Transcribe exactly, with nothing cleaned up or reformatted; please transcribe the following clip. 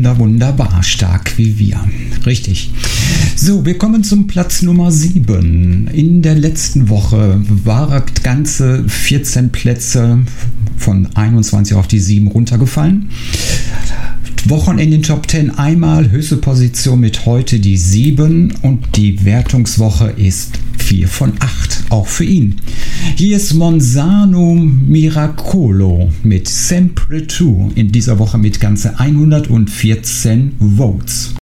wunder, wunderbar stark wie wir. Richtig. So, wir kommen zum Platz Nummer sieben. In der letzten Woche waren ganze vierzehn Plätze von einundzwanzig auf die sieben runtergefallen. Wochen in den Top zehn einmal, höchste Position mit heute die sieben und die Wertungswoche ist vier von acht, auch für ihn. Hier ist Monzano Miracolo mit Sempre Tu in dieser Woche mit ganze hundertvierzehn Votes.